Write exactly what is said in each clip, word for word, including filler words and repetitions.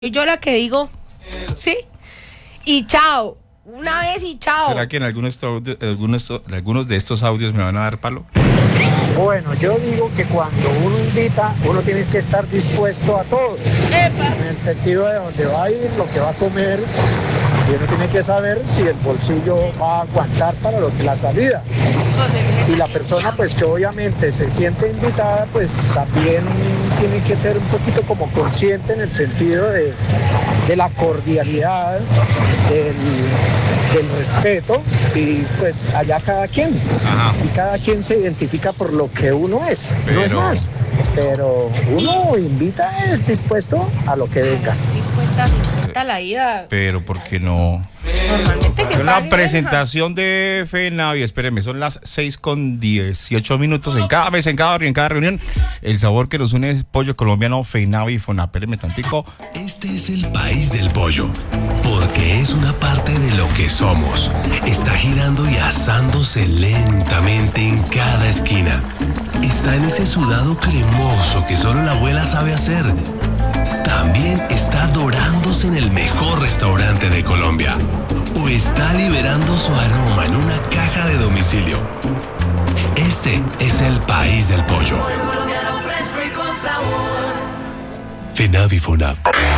yo la que digo, sí, y chao, una vez y chao. ¿Será que en algunos, algunos, algunos de estos audios me van a dar palo? Bueno, yo digo que cuando uno invita, uno tiene que estar dispuesto a todo. Epa. En el sentido de dónde va a ir, lo que va a comer, y uno tiene que saber si el bolsillo va a aguantar para lo que la salida. Y la persona pues que obviamente se siente invitada, pues también tiene que ser un poquito como consciente en el sentido de, de la cordialidad, del, del respeto, y pues allá cada quien. Ajá. Y cada quien se identifica por lo que uno es, pero... no es más. Pero uno invita, es dispuesto a lo que venga. cincuenta cincuenta la ida. Pero ¿por qué no? Normalmente que La presentación de FENAVI, espérenme, son las seis con dieciocho minutos. En cada mes, en cada hora, en cada reunión, el sabor que nos une es pollo colombiano, FENAVI, FONA. Espérenme tantico. Este es el país del pollo, porque es una parte de lo que somos. Está girando y asándose lentamente en cada esquina. Está en ese sudado cremoso que solo la abuela sabe hacer. También está dorándose en el mejor restaurante de Colombia. O está liberando su aroma en una caja de domicilio. Este es el país del pollo. FENAVI FONAP.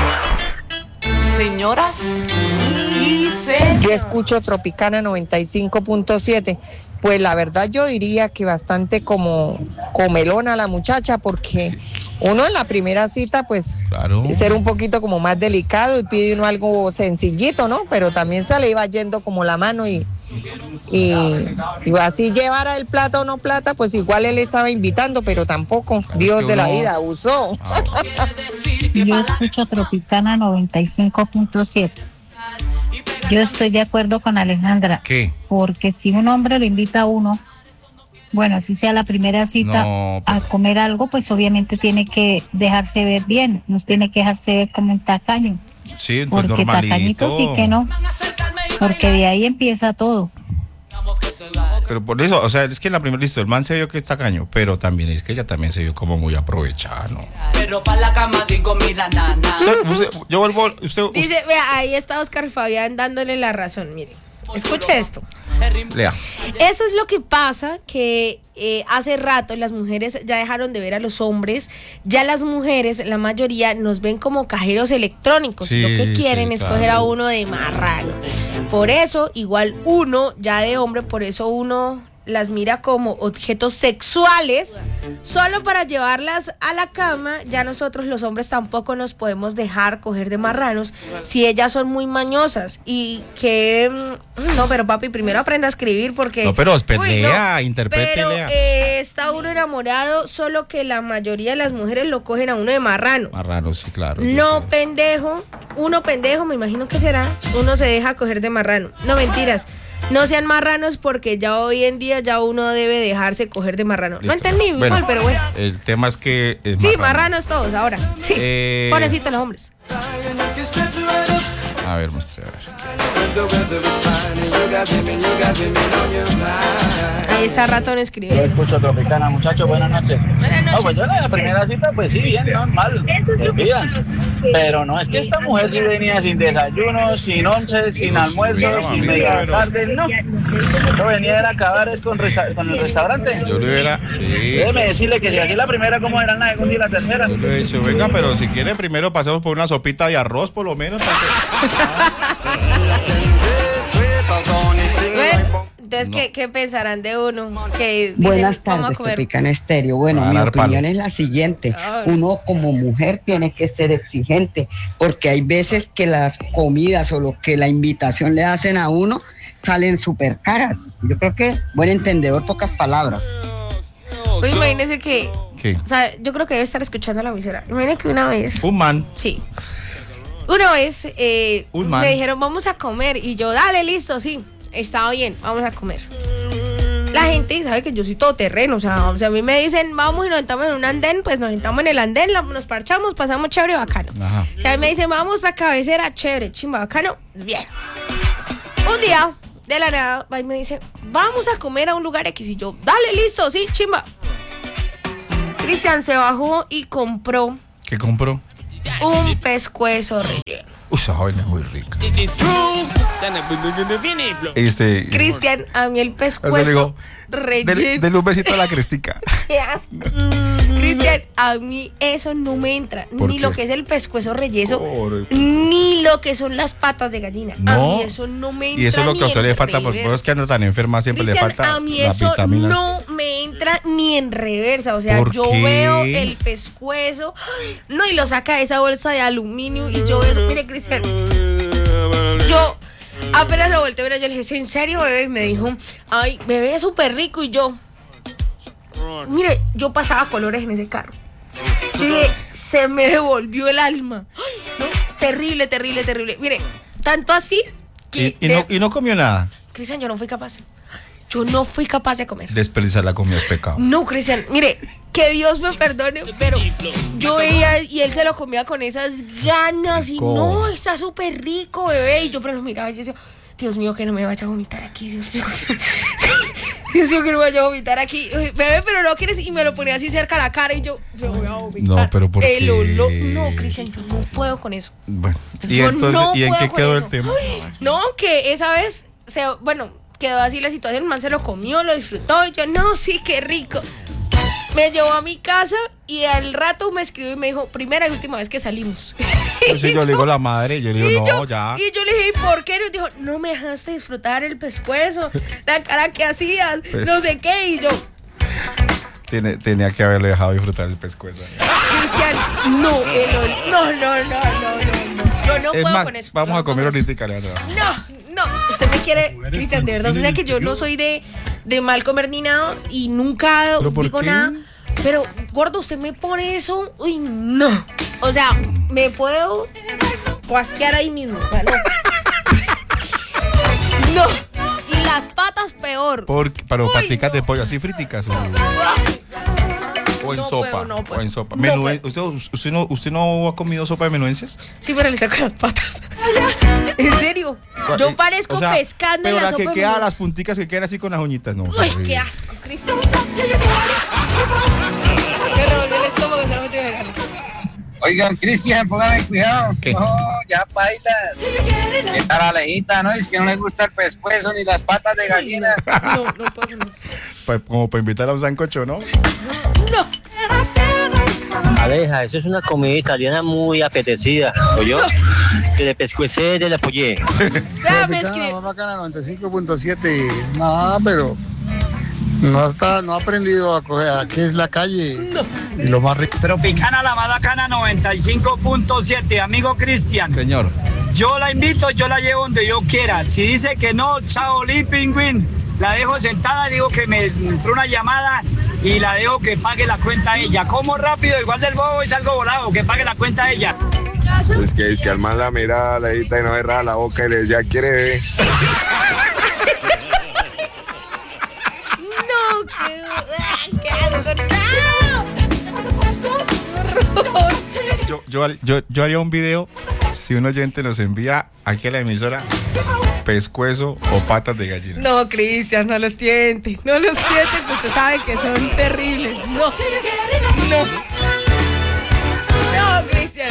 Señoras y señores. Yo escucho Tropicana noventa y cinco punto siete. Pues la verdad yo diría que bastante como comelona la muchacha, porque uno en la primera cita pues claro, ser un poquito como más delicado y pide uno algo sencillito, ¿no? Pero también se le iba yendo como la mano y, y, y así llevara el plata o no plata, pues igual él estaba invitando, pero tampoco, Dios de la vida, abusó. Ah. Yo escucho Tropicana noventa y cinco punto siete. Yo estoy de acuerdo con Alejandra. ¿Qué? Porque si un hombre lo invita a uno, bueno, así sea la primera cita, no, pero... a comer algo, pues obviamente tiene que dejarse ver bien, no tiene que dejarse ver como un tacaño. Sí, pues porque normalito. tacañito sí que no, porque de ahí empieza todo. Pero por eso, o sea, es que en la primera, listo, el man se vio que es tacaño, pero también es que ella también se vio como muy aprovechada, ¿no? Pero para la cama digo, mira, nana. Usted, usted, yo vuelvo, usted, usted... Dice, vea, ahí está Oscar Fabián dándole la razón, mire. Escuche esto. Lea. Eso es lo que pasa, que eh, hace rato las mujeres ya dejaron de ver a los hombres. Ya las mujeres, la mayoría, nos ven como cajeros electrónicos. Sí, lo que quieren sí, es claro. coger a uno de marrano. Por eso, igual uno, ya de hombre, por eso uno las mira como objetos sexuales, solo para llevarlas a la cama. Ya nosotros los hombres tampoco nos podemos dejar coger de marranos si ellas son muy mañosas. Y que no, pero papi, primero aprenda a escribir, porque No, pero espere, uy, lea, no, interprete, pero lea. eh, está uno enamorado, solo que la mayoría de las mujeres lo cogen a uno de marrano. Marrano, sí, claro. No, pendejo, uno pendejo, me imagino que será, uno se deja coger de marrano. No, mentiras, no sean marranos, porque ya hoy en día ya uno debe dejarse coger de marrano. Listo. No entendí, Bueno, igual, pero bueno. El tema es que es Sí, marrano. marranos todos ahora. Sí, Eh... pobrecitos los hombres. A ver, muestre, a ver. Ahí está Ratón Yo escribiendo. escucho Tropicana, muchachos, buenas noches. Buenas No, noches. pues yo en la primera cita, pues sí, bien, normal, que pidan. Pero no es que esta mujer sí venía sin desayuno, sin once, sin almuerzo, sin media tarde, no. Yo venía a acabar es con, resta- con el restaurante. Yo le hubiera, sí. Déjeme decirle que si aquí la primera, ¿cómo era la segunda y la tercera? Yo le he dicho, venga, pero si quiere primero pasemos por una sopita de arroz, por lo menos. Bueno, entonces, ¿qué, ¿qué pensarán de uno? Que dicen, Buenas vamos a tardes, comer. Tropicana Estéreo. Bueno, Van a mi dar opinión palo. es la siguiente. Ay. Uno como mujer tiene que ser exigente, porque hay veces que las comidas o lo que la invitación le hacen a uno salen súper caras. Yo creo que, buen entendedor, pocas palabras. Pues imagínese que, ¿Qué? o sea, yo creo que debe estar escuchando la emisora. Imagínese que una vez, Un man. sí, una vez eh, Un man. me dijeron, vamos a comer, y yo, dale, listo, sí, estaba bien, vamos a comer. La gente sabe que yo soy todoterreno, o sea, o sea, a mí me dicen, vamos y nos sentamos en un andén, pues nos sentamos en el andén, la- nos parchamos, pasamos chévere, bacano. Ajá. Si a mí me dicen, vamos para cabecera, chévere, chimba, bacano, bien. Un día, de la nada, va y me dice, vamos a comer a un lugar X, y yo, dale, listo, sí, chimba. Cristian se bajó y compró ¿Qué compró? un pescuezo relleno. Uy, esa vaina es muy rica. Este, Cristian, a mí el eso le pescuezo digo, relleno. Dele, dele un besito a la crestica. Qué asco. Cristian, a mí eso no me entra. ¿Por Ni qué? lo que es el pescuezo relleno, Pobre. ni lo que son las patas de gallina. No. A mí eso no me entra. Y eso es lo ni que a usted en le falta, porque por eso es que anda tan enferma, siempre Cristian, le falta a mí las eso vitaminas. no me entra ni en reversa. O sea, ¿Por yo qué? veo el pescuezo, no, y lo saca de esa bolsa de aluminio y yo veo eso. Mire, Cristian, yo apenas lo volteé a ver, yo le dije, ¿en serio, bebé? Y me dijo, ay, bebé, es súper rico. Y yo, mire, yo pasaba colores en ese carro. Yo dije, se me devolvió el alma. Ay, no, terrible, terrible, terrible. Mire, tanto así que... Y, y, no, y no comió nada. Cristian, yo no fui capaz. Yo no fui capaz de comer. Desperdiciar la comida es pecado. No, Cristian, mire, que Dios me perdone, pero yo veía y él se lo comía con esas ganas y Rico. no, está súper rico, bebé. Y yo pero lo miraba y yo decía, Dios mío, que no me vaya a vomitar aquí, Dios mío. Dios mío, que no me vaya a vomitar aquí. Bebé, pero no quieres. Y me lo ponía así cerca a la cara y yo, me voy a vomitar. No, pero ¿por El qué? olor. No, Cristian, yo no puedo con eso. Bueno, y Yo entonces, no ¿y en puedo qué con quedó eso. el tema? No, que esa vez, se, bueno, quedó así la situación, el man se lo comió, lo disfrutó y yo, no, sí, qué rico. Me llevó a mi casa y al rato me escribió y me dijo, primera y última vez que salimos. Entonces Y yo le digo a la madre, yo le y digo, no, yo- ya. Y yo le dije, ¿y por qué? Y dijo, no me dejaste disfrutar el pescuezo, la cara que hacías, no sé qué. Y yo, Tiene, tenía que haberle dejado disfrutar el pescuezo. Cristian, no, el ol- no, no, no, no, no, no. Yo no Es puedo más, con eso. vamos yo no a comer puedo con eso. ahorita, Alejandra. No, no, usted me quiere, Cristian, de verdad, usted sabe que yo no soy de, de mal comer ni nada y nunca ¿Pero por digo qué? nada. Pero, gordo, usted me pone eso, uy, no. O sea, me puedo guasquear ahí mismo, ¿vale? No. Y las patas peor. Por, pero Uy, paticas no. de pollo, así friticas. O, o en No sopa. puedo, no o puedo. en sopa. No Menue- puedo. ¿usted, usted, no, ¿Usted no ha comido sopa de menudencias? Sí, pero le saco las patas. ¿En serio? Yo parezco O sea, pescando pero en la, la que sopa. queda, de las punticas que quedan así con las uñitas, no. Uy, horrible. qué asco, Cristian. Me revolvió el estómago, eso no me tiene ganas. Oigan, Cristian, póngame cuidado. ¿Qué? No, ya bailas. ¿Qué tal Alejita, no? Es que no le gusta el pescuezo ni las patas de gallina. No, no puedo con eso. Pa- como para invitar a un sancocho, ¿no? No. Aleja, eso es una comida italiana muy apetecida, ¿oyó? Que le pescuecé de la pollé. Ya me escribe. Bacana noventa y cinco punto siete. No, pero no está, no ha aprendido a coger a qué es la calle. Y lo más rico. Tropicana la Madacana noventa y cinco punto siete, amigo Cristian. Señor. Yo la invito, yo la llevo donde yo quiera. Si dice que no, chao, Lee Pingüín. La dejo sentada, digo que me entró una llamada y la dejo que pague la cuenta ella. Como rápido, igual del bobo y salgo volado, que pague la cuenta ella. Es que es que al man la mira a la edita y no cerraba la boca y le decía, ¿quiere beber? No, qué, qué asco. ¡No! ¡Horror! Yo, yo, yo, yo haría un video si un oyente nos envía aquí a la emisora pescuezo o patas de gallina. No, Cristian, no los tiente. No los tiente, pues usted sabe que son terribles. No. No. No, Cristian.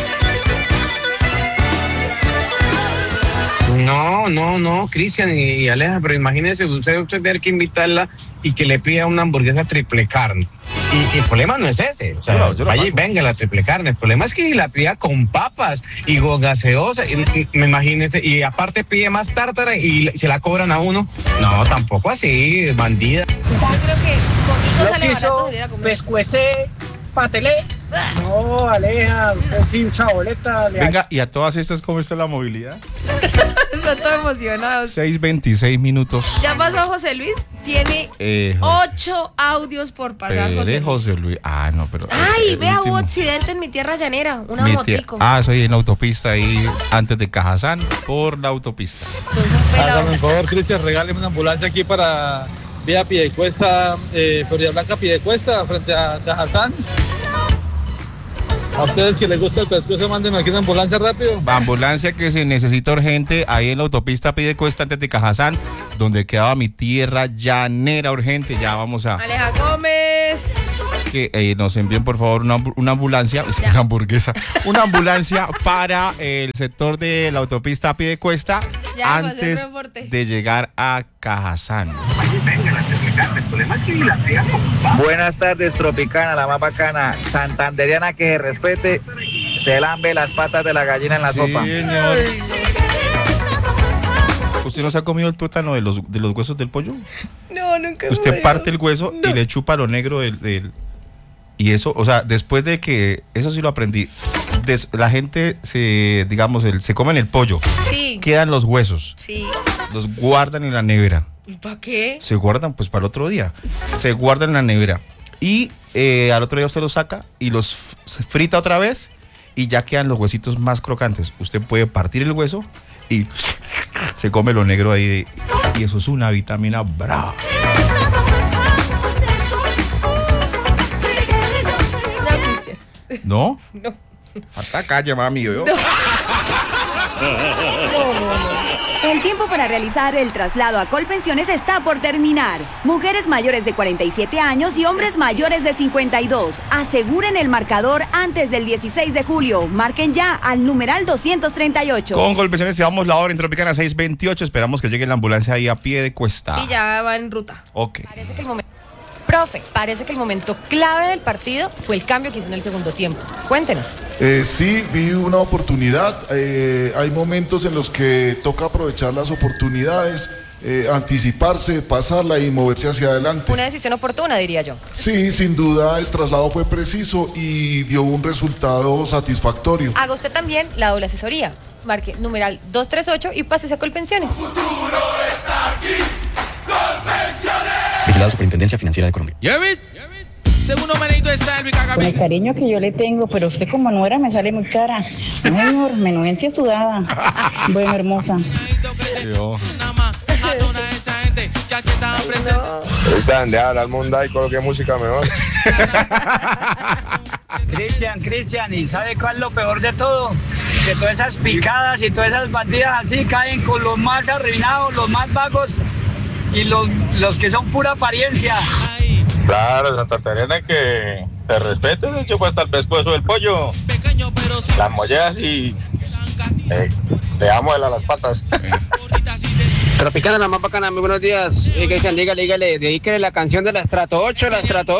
No, no, no, Cristian y, y Aleja, pero imagínese usted, usted tener que invitarla y que le pida una hamburguesa triple carne. Y, y el problema no es ese, o sea, Yo lo- yo lo vaya y pago. venga la triple carne. El problema es que la pida con papas y con gaseosa, y, y- me imagínese, y aparte pide más tártara y le- se la cobran a uno. No, tampoco así, bandida. Yo creo que conmigo Lo sale quiso barato salir a comer. pescuecé, patelé. No, Aleja, usted sí, chaboleta. le- Venga, y a todas estas, ¿cómo está la movilidad? Están todos emocionados. seis veintiséis minutos. Ya pasó José Luis. Tiene Eh, ocho audios por pasar, José Pere Luis. José Luis. Ah, no, pero. Ay, el vea, último. hubo accidente en mi tierra llanera. Una Mi tía- motico. Ah, soy en la autopista ahí, antes de Cajazán, por la autopista. Sos un pelado. Hágame un favor, Cristian, regáleme una ambulancia aquí para vía Piedecuesta, eh, Florida Blanca Piedecuesta, frente a Cajazán. A ustedes que les gusta el pescuezo, mándenme aquí una ambulancia rápido. Ambulancia que se necesita urgente ahí en la autopista Piedecuesta, antes de Cajazán, donde quedaba mi tierra llanera urgente. Ya vamos a. Aleja Gómez. que eh, nos envíen por favor una, una ambulancia, es una hamburguesa, una ambulancia para el sector de la autopista a pie de cuesta Ya, antes de llegar a Cajazán. Buenas tardes, Tropicana, la más bacana. Santanderiana que se respete, se lambe las patas de la gallina en la sopa. Señor. ¿Usted no se ha comido el tuétano de los, de los huesos del pollo? No, nunca. Usted parte el hueso no. y le chupa lo negro del, del... Y eso, o sea, después de que... Eso sí lo aprendí. Des, la gente se, digamos, el, se comen el pollo. Sí. Quedan los huesos. Sí. Los guardan en la nevera. ¿Y para qué? Se guardan pues para el otro día. Se guardan en la nevera. Y eh, al otro día usted los saca y los frita otra vez y ya quedan los huesitos más crocantes. Usted puede partir el hueso y se come lo negro ahí. De, y eso es una vitamina brava. ¿No? No. Hasta calle, mami. Yo. No. El tiempo para realizar el traslado a Colpensiones está por terminar. Mujeres mayores de cuarenta y siete años y hombres mayores de cincuenta y dos. Aseguren el marcador antes del dieciséis de julio. Marquen ya al numeral doscientos treinta y ocho. Con Colpensiones llevamos la hora en Tropicana seis veintiocho. Esperamos que llegue la ambulancia ahí a pie de cuesta. Sí, ya va en ruta. Ok. Parece que el momento... Profe, parece que el momento clave del partido fue el cambio que hizo en el segundo tiempo. Cuéntenos. Eh, sí, vi una oportunidad. Eh, hay momentos en los que toca aprovechar las oportunidades, eh, anticiparse, pasarla y moverse hacia adelante. Una decisión oportuna, diría yo. Sí, sin duda el traslado fue preciso y dio un resultado satisfactorio. Haga usted también la doble asesoría. Marque numeral doscientos treinta y ocho y pásese a Colpensiones. Vigilado Superintendencia Financiera de Colombia. Segundo manito está el bicaca. Con el cariño que yo le tengo, pero usted como nuera me sale muy cara. Señor, menudencia sudada. Bueno, hermosa. Yo. Cristian, deja hablar mundo y coloque música mejor. Cristian, Cristian, ¿y sabe cuál es lo peor de todo? Que todas esas picadas y todas esas bandidas así caen con los más arruinados, los más vagos y los, los que son pura apariencia. Claro, Santa Terena, que te respete, de hecho, pues hasta el pescuezo del pollo, las mollejas y eh, te amo a las patas. Tropicana, la más bacana, muy buenos días. Eh, Cristian, dígale, dígale, dedíquele la canción de la Estrato ocho, la Estrato